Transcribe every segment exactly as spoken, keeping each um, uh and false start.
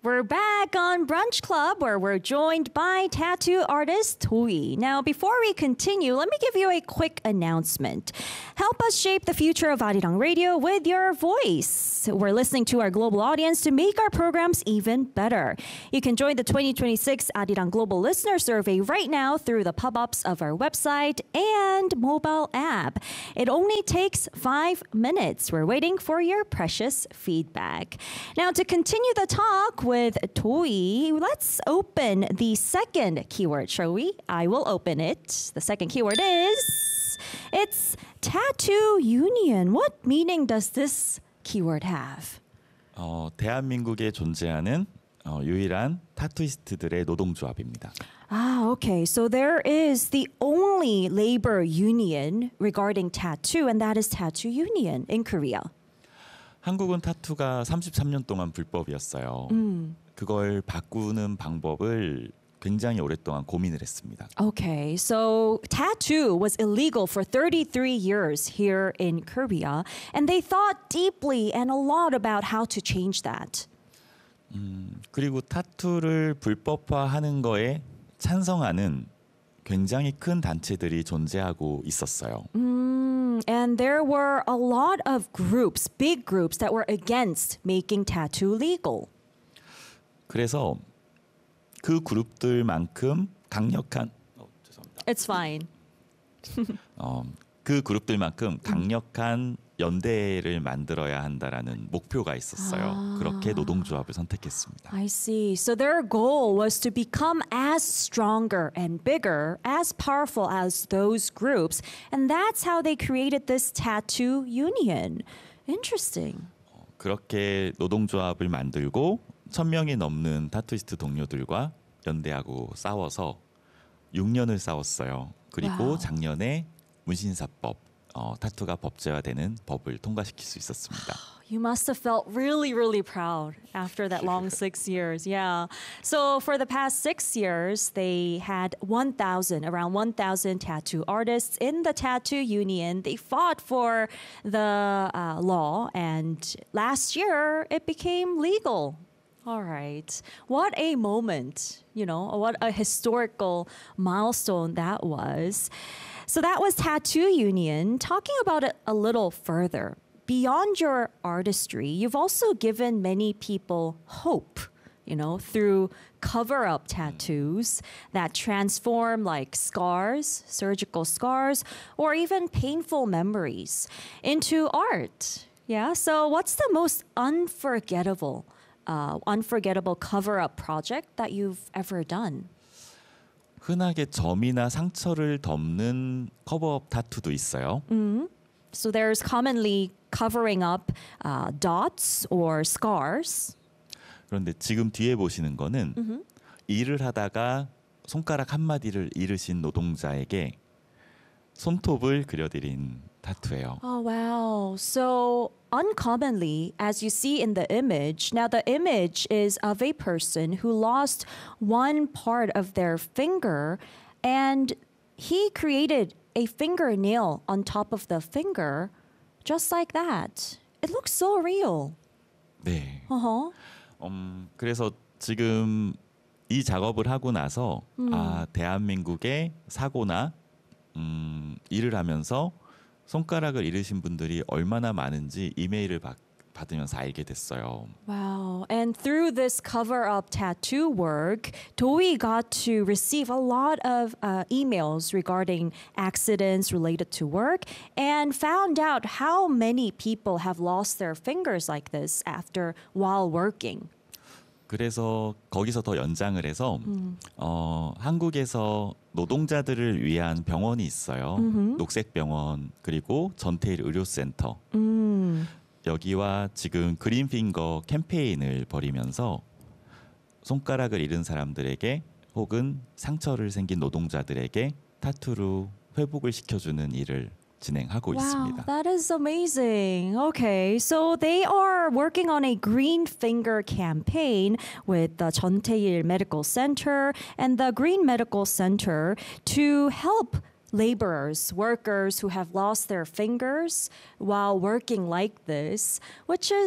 We're back on Brunch Club where we're joined by tattoo artist Toy. Now, before we continue, let me give you a quick announcement. Help us shape the future of Arirang Radio with your voice. We're listening to our global audience to make our programs even better. You can join the twenty twenty-six Arirang Global Listener Survey right now through the pop-ups of our website and mobile app. It only takes five minutes. We're waiting for your precious feedback. Now, to continue the talk with Toy, let's open the second keyword, shall we? I will open it. The second keyword is, it's tattoo union. What meaning does this keyword have? 어, 대한민국에 존재하는 어, 유일한 타투이스트들의 노동조합입니다. Ah, okay. So there is the only labor union regarding tattoo, and that is Tattoo Union in Korea. 한국은 타투가 삼십삼 년 동안 불법이었어요. 음. 그걸 바꾸는 방법을 굉장히 오랫동안 고민을 했습니다. Okay, so tattoo was illegal for thirty-three years here in Korea, and they thought deeply and a lot about how to change that. 음, 그리고 타투를 불법화하는 거에 찬성하는 굉장히 큰 단체들이 존재하고 있었어요. Mm, and there were a lot of groups, big groups that were against making tattoo legal. 그래서 그 그룹들만큼 강력한 어, 죄송합니다. It's fine. 어, 그 그룹들만큼 강력한 연대를 만들어야 한다라는 목표가 있었어요. 아. 그렇게 노동조합을 선택했습니다. I see. So their goal was to become as stronger and bigger, as powerful as those groups. And that's how they created this tattoo union. Interesting. 어, 그렇게 노동조합을 만들고 천 명이 넘는 타투이스트 동료들과 연대하고 싸워서 육 년을 싸웠어요. 그리고 와우. 작년에 문신사법, 어, 타투가 법제화되는 법을 통과시킬 수 있었습니다. You must have felt really, really proud after that long six years. Yeah. So for the past six years, they had one thousand, around one thousand tattoo artists in the tattoo union. They fought for the uh, law, and last year it became legal. All right. What a moment, you know, what a historical milestone that was. So that was Tattoo Union. Talking about it a little further, beyond your artistry, you've also given many people hope, you know, through cover-up tattoos that transform like scars, surgical scars, or even painful memories into art. Yeah. So what's the most unforgettable Uh, unforgettable cover-up project that you've ever done? 흔하게 점이나 상처를 덮는 커버업 타투도 있어요. Mm-hmm. So there's commonly covering up uh, dots or scars. 그런데 지금 뒤에 보시는 거는 Mm-hmm. 일을 하다가 손가락 한 마디를 잃으신 노동자에게 손톱을 그려드린 타투예요. Oh, wow. So uncommonly, as you see in the image, now the image is of a person who lost one part of their finger, and he created a fingernail on top of the finger, just like that. It looks so real. 네. Uh-huh. 음, 그래서 지금 이 작업을 하고 나서 음. 아, 대한민국의 사고나 음, 일을 하면서 손가락을 잃으신 분들이 얼마나 많은지 이메일을 받, 받으면서 알게 됐어요. Wow. And through this cover-up tattoo work, Toy got to receive a lot of uh, emails regarding accidents related to work and found out how many people have lost their fingers like this after while working. 그래서 거기서 더 연장을 해서 음. 어, 한국에서 노동자들을 위한 병원이 있어요. 음흠. 녹색병원 그리고 전태일 의료센터. 음. 여기와 지금 그린핑거 캠페인을 벌이면서 손가락을 잃은 사람들에게 혹은 상처를 생긴 노동자들에게 타투로 회복을 시켜주는 일을 진행하고 Wow, 있습니다. that is amazing. Okay, so they are working on a green finger campaign with the Jeontae-il Medical Center and the Green Medical Center to help laborers, workers who have lost their fingers while working like this, which is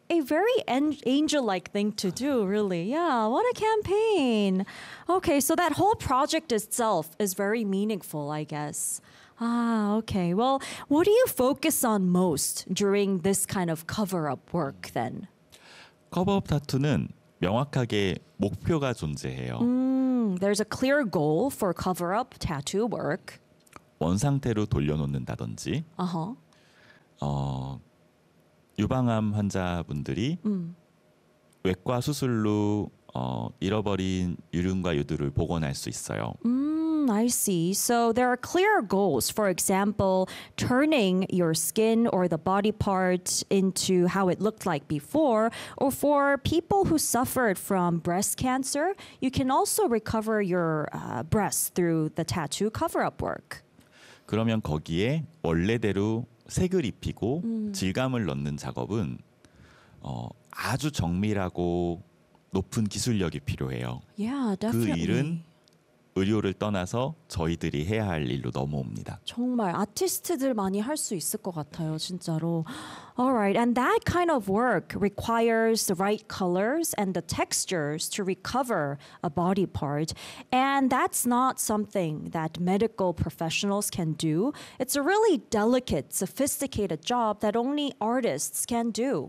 a very an- angel-like thing to do, really. Yeah, what a campaign. Okay, so that whole project itself is very meaningful, I guess. Ah, okay. Well, what do you focus on most during this kind of cover-up work then? 커버업 타투는 명확하게 목표가 존재해요. Mm, there's a clear goal for cover-up tattoo work. 원상태로 돌려놓는다든지 Uh-huh. 어, 유방암 환자분들이 음. 외과 수술로 어, 잃어버린 유륜과 유두를 복원할 수 있어요. Mm, I see. So there are clear goals. For example, turning your skin or the body part into how it looked like before. Or for people who suffered from breast cancer, you can also recover your uh, breast through the tattoo cover-up work. 그러면 거기에 원래대로 색을 입히고 음. 질감을 넣는 작업은 어, 아주 정밀하고 높은 기술력이 필요해요. Yeah, 그 definitely. 일은 의료를 떠나서 저희들이 해야 할 일로 넘어옵니다. 정말 아티스트들 많이 할 수 있을 것 같아요, 진짜로. Alright, and that kind of work requires the right colors and the textures to recover a body part. And that's not something that medical professionals can do. It's a really delicate, sophisticated job that only artists can do.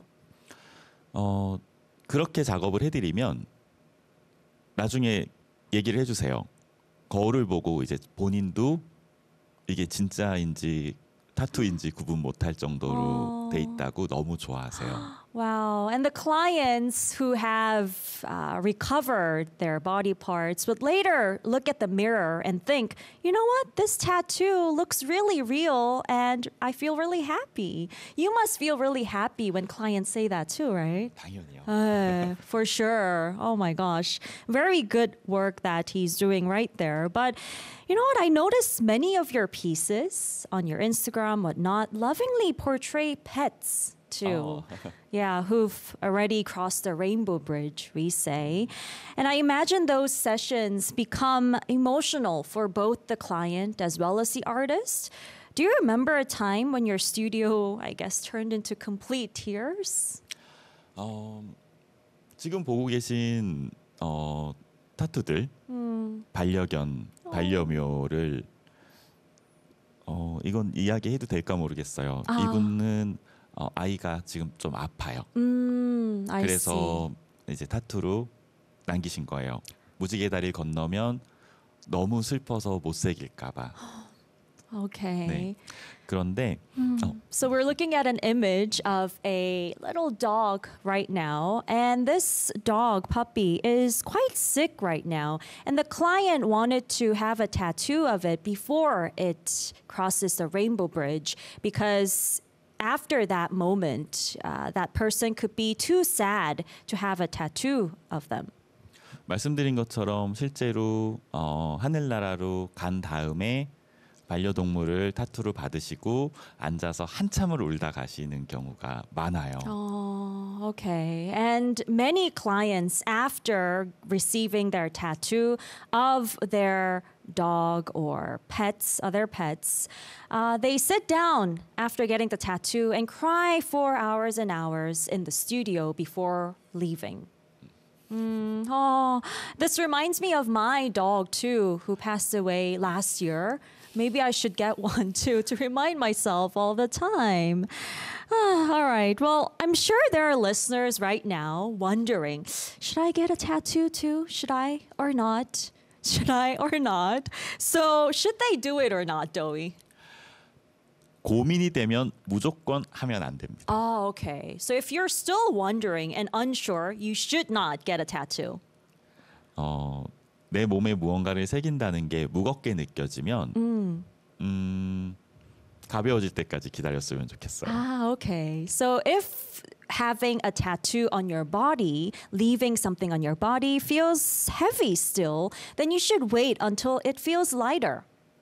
어, 그렇게 작업을 해드리면 나중에 얘기를 해주세요. 거울을 보고 이제 본인도 이게 진짜인지 타투인지 구분 못할 정도로 돼 있다고 너무 좋아하세요. Wow. And the clients who have uh, recovered their body parts would later look at the mirror and think, you know what? This tattoo looks really real and I feel really happy. You must feel really happy when clients say that too, right? 당연히요. Uh, for sure. Oh my gosh. Very good work that he's doing right there. But you know what? I noticed many of your pieces on your Instagram, whatnot, lovingly portray pets too. Oh. Yeah, who've already crossed the rainbow bridge, we say. And I imagine those sessions become emotional for both the client as well as the artist. Do you remember a time when your studio, I guess, turned into complete tears? 어, 지금 보고 계신 어, 타투들 음. 반려견, 반려묘를 어, 이건 이야기해도 될까 모르겠어요. 아. 이분은 어, 아이가 지금 좀 아파요. 음, I 그래서 see. 이제 타투로 남기신 거예요. 무지개 다리를 건너면 너무 슬퍼서 못 새길까 봐. Okay. 네. 그런데 어, So we're looking at an image of a little dog right now. And this dog, puppy, is quite sick right now. And the client wanted to have a tattoo of it before it crosses the rainbow bridge because after that moment, uh, that person could be too sad to have a tattoo of them. 말씀드린 것처럼 실제로 어, 하늘나라로 간 다음에 반려동물을 타투로 받으시고 앉아서 한참을 울다 가시는 경우가 많아요. Oh, okay. And many clients, after receiving their tattoo of their dog or pets, other pets, uh, they sit down after getting the tattoo and cry for hours and hours in the studio before leaving. Mm, oh, this reminds me of my dog too, who passed away last year. Maybe I should get one too to remind myself all the time. Ah, all right. Well, I'm sure there are listeners right now wondering, should I get a tattoo too? Should I or not? Should I or not? So, should they do it or not, Doey? 고민이 되면 무조건 하면 안 됩니다. Oh, okay. So if you're still wondering and unsure, you should not get a tattoo. 어, 내 몸에 무언가를 새긴다는 게 무겁게 느껴지면 음. 음, 가벼워질 때까지 기다렸으면 좋겠어요. Ah, okay. So if having a tattoo on your body, leaving something on your body feels heavy still, then you should wait until it feels lighter.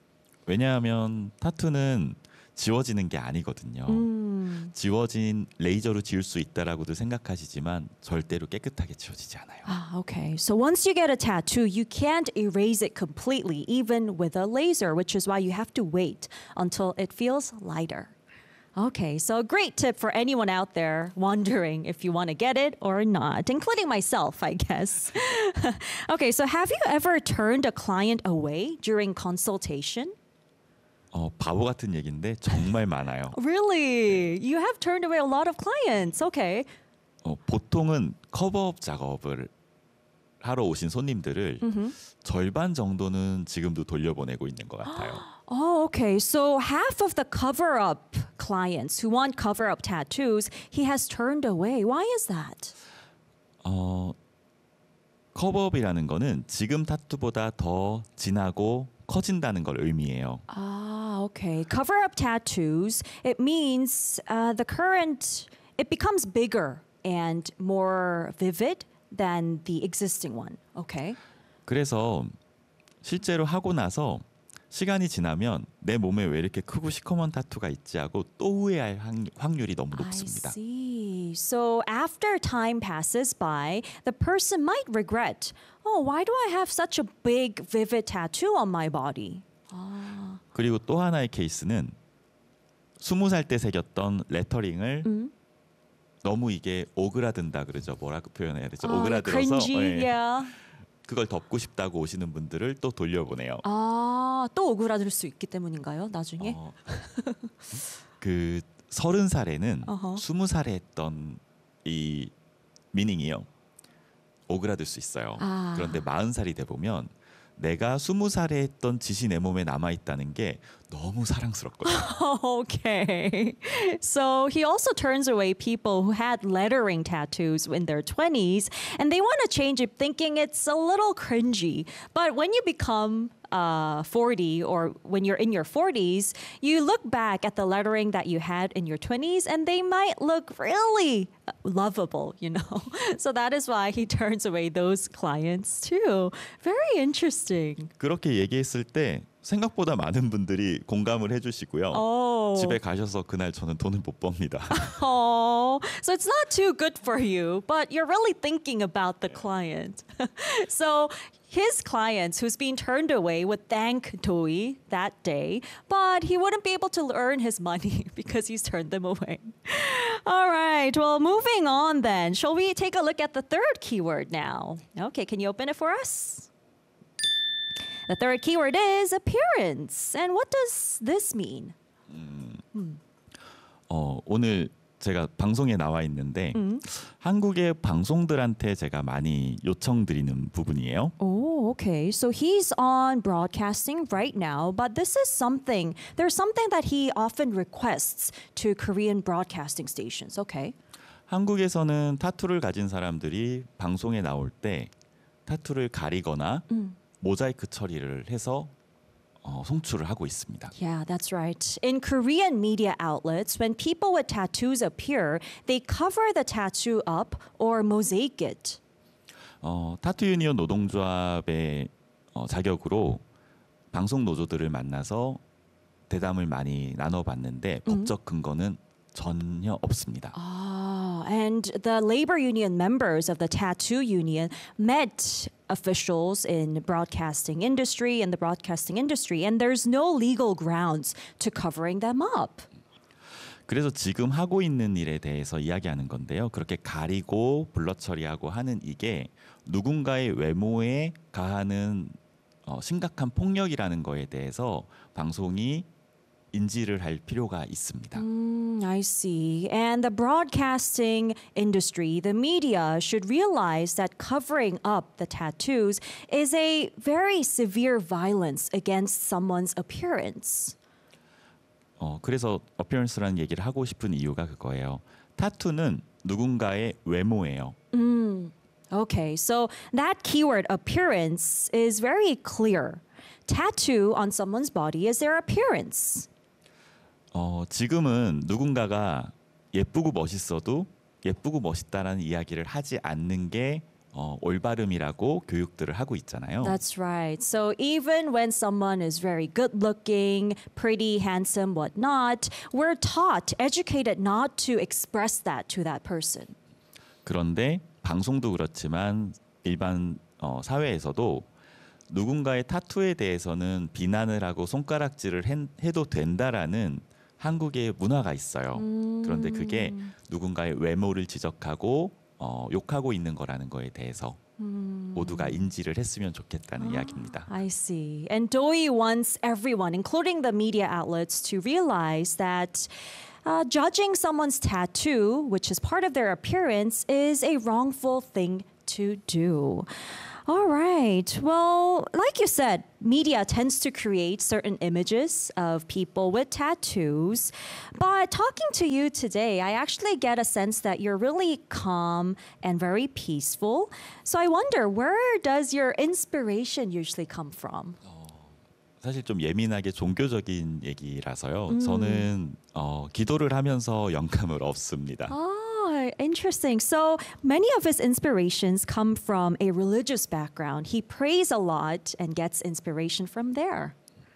왜냐하면 타투는 지워지는 게 아니거든요. 음. 지워진 레이저로 지울 수 있다라고도 생각하시지만 절대로 깨끗하게 지워지지 않아요. Ah, okay. So once you get a tattoo, you can't erase it completely, even with a laser, which is why you have to wait until it feels lighter. Okay, so a great tip for anyone out there wondering if you want to get it or not, including myself, I guess. Okay, so have you ever turned a client away during consultation? 어, 바보 같은 얘기인데 정말 많아요. Really? You have turned away a lot of clients. Okay. 어, 보통은 커버업 작업을 하러 오신 손님들을 절반 정도는 지금도 돌려보내고 있는 것 같아요. Oh, okay. So half of the cover-up clients who want cover-up tattoos, he has turned away. Why is that? 어, 커버업이라는 거는 지금 타투보다 더 진하고 커진다는 걸 의미해요. Ah, okay. Cover-up tattoos, it means uh, the current, it becomes bigger and more vivid than the existing one. Okay. 그래서 실제로 하고 나서 시간이 지나면 내 몸에 왜 이렇게 크고 시커먼 타투가 있지 하고 또 후회할 확- 확률이 너무 높습니다. I see. So after time passes by, the person might regret, oh, why do I have such a big, vivid tattoo on my body? 그리고 또 하나의 케이스는 스무 살 때 새겼던 레터링을 너무 이게 오그라든다 그러죠. 뭐라고 표현해야 되죠? Oh, 오그라들어서 cringy, 예, yeah. 그걸 덮고 싶다고 오시는 분들을 또 돌려보내요. 아, 또 오그라들 수 있기 때문인가요? 나중에? 어, 그 서른 살에는 어허. 스무 살에 했던 이 미닝이요. 오그라들 수 있어요. 아. 그런데 마흔 살이 돼 보면 내가 스무 살에 했던 짓이 내 몸에 남아 있다는 게 너무 사랑스럽거든요. Okay. So he also turns away people who had lettering tattoos in their twenties and they want to change it thinking it's a little cringy. But when you become uh, forty or when you're in your forties, you look back at the lettering that you had in your twenties and they might look really lovable, you know. So that is why he turns away those clients too. Very interesting. 그렇게 얘기했을 때 생각보다 많은 분들이 공감을 해주시고요. Oh. 집에 가셔서 그날 저는 돈을 못 법니다. Oh, so it's not too good for you, but you're really thinking about the client. So his clients who's being turned away would thank Doi that day, but he wouldn't be able to earn his money because he's turned them away. All right, well, moving on then. Shall we take a look at the third keyword now? Okay, can you open it for us? The third keyword is appearance. And what does this mean? 어, 오늘 제가 방송에 나와 있는데 한국의 방송들한테 제가 많이 요청드리는 부분이에요. Oh, okay. So he's on broadcasting right now, but this is something, there's something that he often requests to Korean broadcasting stations. Okay. 한국에서는 타투를 가진 사람들이 방송에 나올 때 타투를 가리거나 모자이크 처리를 해서 어, 송출을 하고 있습니다. Yeah, that's right. In Korean media outlets, when people with tattoos appear, they cover the tattoo up or mosaic it. 어, 타투 유니온 노동조합의 어, 자격으로 방송 노조들을 만나서 대담을 많이 나눠봤는데 법적 근거는 전혀 없습니다. Ah, and the labor union members of the tattoo union met officials in broadcasting industry and the broadcasting industry, and there's no legal grounds to covering them up. 그래서 지금 하고 있는 일에 대해서 이야기하는 건데요. 그렇게 가리고 블러 처리하고 하는 이게 누군가의 외모에 가하는 어, 심각한 폭력이라는 거에 대해서 방송이 인지를 할 필요가 있습니다. Mm, I see. And the broadcasting industry, the media should realize that covering up the tattoos is a very severe violence against someone's appearance. 어, 그래서 appearance라는 얘기를 하고 싶은 이유가 그거예요. 타투는 누군가의 외모예요. Okay, so that keyword appearance is very clear. Tattoo on someone's body is their appearance. 어, 지금은 누군가가 예쁘고 멋있어도 예쁘고 멋있다라는 이야기를 하지 않는 게 어, 올바름이라고 교육들을 하고 있잖아요. That's right. So even when someone is very good looking, pretty, handsome, whatnot, we're taught, educated not to express that to that person. 그런데 방송도 그렇지만 일반 어, 사회에서도 누군가의 타투에 대해서는 비난을 하고 손가락질을 해, 해도 된다라는 한국의 문화가 있어요. 음. 그런데 그게 누군가의 외모를 지적하고 어, 욕하고 있는 거라는 거에 대해서 음. 모두가 인지를 했으면 좋겠다는 이야기입니다. I see. And Doi wants everyone, including the media outlets, to realize that uh, judging someone's tattoo, which is part of their appearance, is a wrongful thing to do. All right. Well, like you said, media tends to create certain images of people with tattoos. But talking to you today, I actually get a sense that you're really calm and very peaceful. So I wonder, where does your inspiration usually come from? 사실 좀 예민하게 종교적인 얘기라서요. 저는 어, 기도를 하면서 영감을 얻습니다. Oh, interesting. So many of his inspirations come from a religious background. He prays a lot and gets inspiration from there.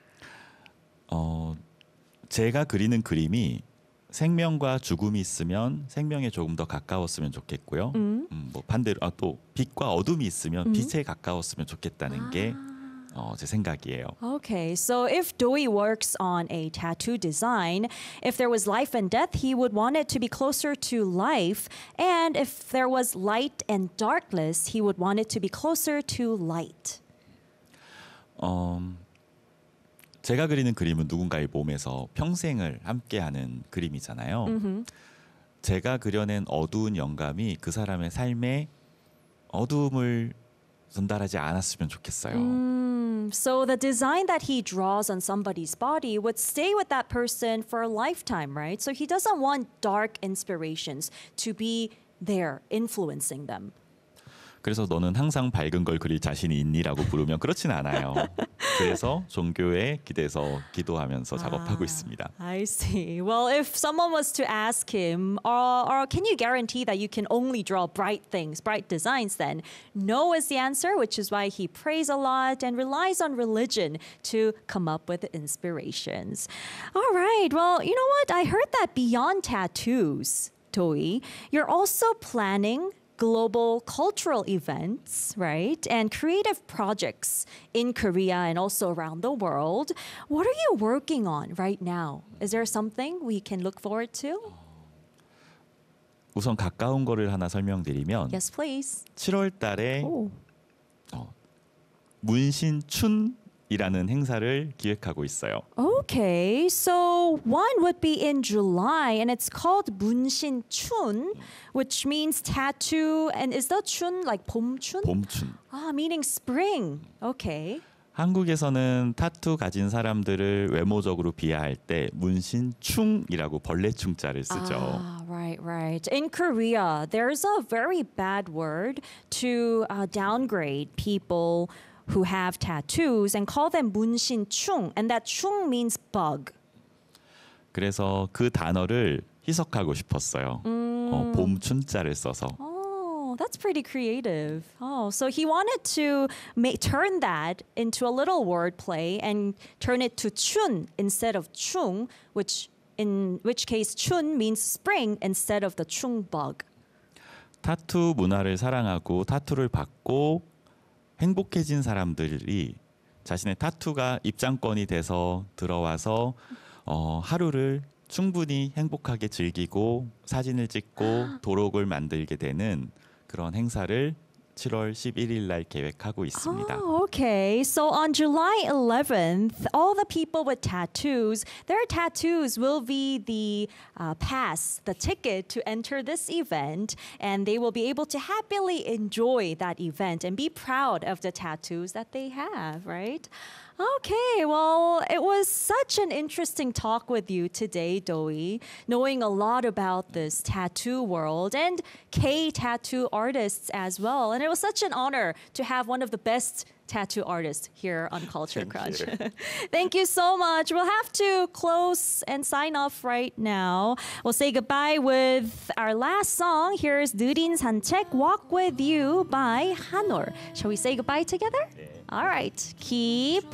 어, 제가 그리는 그림이 생명과 죽음이 있으면 생명에 조금 더 가까웠으면 좋겠고요. 음, 뭐 반대로 아, 또 빛과 어둠이 있으면 빛에 가까웠으면 좋겠다는 게 어, 제 생각이에요. Okay, so if Doi works on a tattoo design, if there was life and death, he would want it to be closer to life. And if there was light and darkness, he would want it to be closer to light. 어, 제가 그리는 그림은 누군가의 몸에서 평생을 함께하는 그림이잖아요. Mm-hmm. 제가 그려낸 어두운 영감이 그 사람의 삶에 어두움을 전달하지 않았으면 좋겠어요. Mm, so the design that he draws on somebody's body would stay with that person for a lifetime, right? So he doesn't want dark inspirations to be there influencing them. 그래서 너는 항상 밝은 걸 그릴 자신이 있니라고 물으면 그렇진 않아요. 그래서 종교에 기대서 기도하면서 작업하고 있습니다. I see. Well, if someone was to ask him, or, or can you guarantee that you can only draw bright things, bright designs, then no is the answer, which is why he prays a lot and relies on religion to come up with inspirations. All right. Well, you know what? I heard that beyond tattoos, Doi, you're also planning global cultural events, right? And creative projects in Korea and also around the world. What are you working on right now? Is there something we can look forward to? 우선 가까운 거를 하나 설명드리면 Yes, please. 칠월 달에 Oh. 어, 문신춘이라는 행사를 기획하고 있어요. Okay, so one would be in July, and it's called 문신춘, which means tattoo. And is the chun like 봄춘? 봄춘. Ah, meaning spring. Okay. 한국에서는 타투 가진 사람들을 외모적으로 비하할 때 문신충이라고 벌레충자를 쓰죠. Ah, right, right. In Korea, there's a very bad word to uh, downgrade people who have tattoos and call them 문신충, and that 충 means bug. 그래서 그 단어를 희석하고 싶었어요. 어, 봄춘자를 써서. Oh, that's pretty creative. Oh, so he wanted to make, turn that into a little word play and turn it to 춘 instead of 충, which in which case 춘 means spring instead of the 충 bug. 타투 문화를 사랑하고 타투를 받고 행복해진 사람들이 자신의 타투가 입장권이 돼서 들어와서 어, 하루를 충분히 행복하게 즐기고 사진을 찍고 도록을 만들게 되는 그런 행사를 칠월 십일일 날 계획하고 있습니다. Oh, okay. So on July eleventh, all the people with tattoos, their tattoos will be the uh, pass, the ticket to enter this event, and they will be able to happily enjoy that event and be proud of the tattoos that they have, right? Okay, well, it was such an interesting talk with you today, Doi, knowing a lot about this tattoo world and K tattoo artists as well. And it was such an honor to have one of the best tattoo artists here on Culture Thank Crunch. you. Thank you so much. We'll have to close and sign off right now. We'll say goodbye with our last song. Here's 느린 산책, Walk With You by Hanor. Shall we say goodbye together? All right. Keep